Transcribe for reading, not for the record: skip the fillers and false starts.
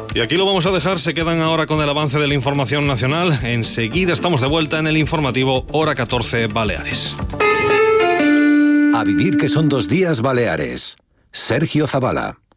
Y aquí lo vamos a dejar, se quedan ahora con el avance de la información nacional. Enseguida estamos de vuelta en el informativo Hora 14 Baleares. A vivir que son 2 días Baleares. Sergio Zavala.